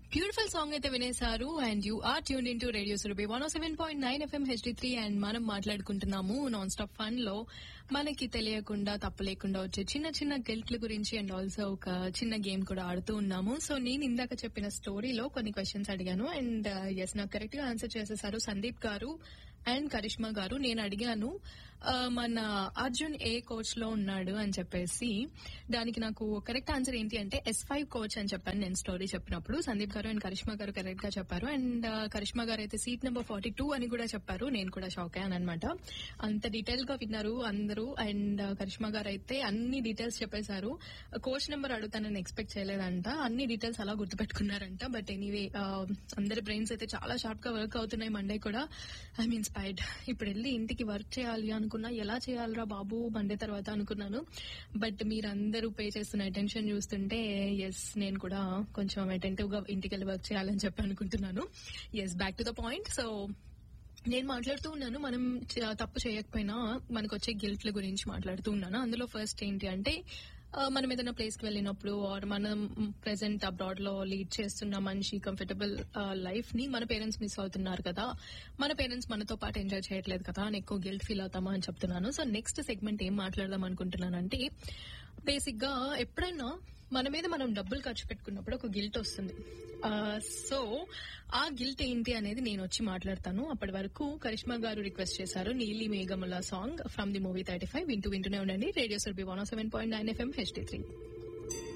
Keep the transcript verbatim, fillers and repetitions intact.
Beautiful song అయితే వినేశారు and you are tune in to radio Surabhi one oh seven point nine FM HD three and మనం మాట్లాడుకుంటున్నాము non stop fun లో మనకి తెలియకుండా తప్పు లేకుండా వచ్చే చిన్న చిన్న గిల్ట్ల గురించి అండ్ ఆల్సో ఒక చిన్న గేమ్ కూడా ఆడుతూ ఉన్నాము. సో నేను ఇందాక చెప్పిన స్టోరీలో కొన్ని క్వశ్చన్స్ అడిగాను అండ్ ఎస్ నాకు కరెక్ట్ గా ఆన్సర్ చేసేసారు సందీప్ గారు అండ్ కరిష్మా గారు. నేను అడిగాను మన అర్జున్ ఏ కోచ్ లో ఉన్నాడు అని చెప్పేసి, దానికి నాకు కరెక్ట్ ఆన్సర్ ఏంటి అంటే ఎస్ ఫైవ్ కోచ్ అని చెప్పాను నేను స్టోరీ చెప్పినప్పుడు. సందీప్ గారు అండ్ కరిష్మా గారు కరెక్ట్ గా చెప్పారు అండ్ కరిష్మా గారు అయితే సీట్ నెంబర్ ఫార్టీ టూ అని కూడా చెప్పారు. నేను కూడా షాక్ అయ్యాను అనమాట, అంత డీటెయిల్ గా విన్నారు అందరూ. అండ్ కరిష్మా గారు అయితే అన్ని డీటెయిల్స్ చెప్పేశారు. కోచ్ నెంబర్ అడుగుతానని ఎక్స్పెక్ట్ చేయలేదంట, అన్ని డీటెయిల్స్ అలా గుర్తుపెట్టుకున్నారంట. బట్ ఎనీవే అందరి బ్రెయిన్స్ అయితే చాలా షార్ప్ గా వర్క్ అవుతున్నాయి మండే కూడా. ఐ మీన్ స్పైడ్ ఇప్పుడు వెళ్ళి ఇంటికి వర్క్ చేయాలి అనుకున్నా, ఎలా చేయాలరా బాబు మండే తర్వాత అనుకున్నాను. బట్ మీరందరూ పే చేస్తున్న అటెన్షన్ చూస్తుంటే ఎస్ నేను కూడా కొంచెం అటెంటివ్ గా ఇంటికి వెళ్ళి వర్క్ చేయాలని చెప్పి అనుకుంటున్నాను. Yes back to the point. So నేను మాట్లాడుతూ ఉన్నాను మనం తప్పు చేయకపోయినా మనకు వచ్చే గిల్ట్ల గురించి మాట్లాడుతూ ఉన్నాను. అందులో ఫస్ట్ ఏంటి అంటే మనం ఏదైనా ప్లేస్ కి వెళ్ళినప్పుడు ఆర్ మనం ప్రెసెంట్ అబ్రాడ్ లో లీడ్ చేస్తున్న మంచి కంఫర్టబుల్ లైఫ్ ని మన పేరెంట్స్ మిస్ అవుతున్నారు కదా, మన పేరెంట్స్ మనతో పాటు ఎంజాయ్ చేయట్లేదు కదా అని ఎక్కువ గిల్ట్ ఫీల్ అవుతామా అని చెప్తున్నాను. సో నెక్స్ట్ సెగ్మెంట్ ఏం మాట్లాడదాం అనుకుంటున్నానంటే, బేసిక్ గా ఎప్పుడైనా మన మీద మనం డబ్బులు ఖర్చు పెట్టుకున్నప్పుడు ఒక గిల్ట్ వస్తుంది. సో ఆ గిల్ట్ ఏంటి అనేది నేను వచ్చి మాట్లాడతాను. అప్పటి వరకు కరిష్మా గారు రిక్వెస్ట్ చేశారు నీలి మేఘముల song from the movie thirty five. వింటూ వింటూనే ఉండండి రేడియో సురభి వన్ ఓ seven point nine FM HD three.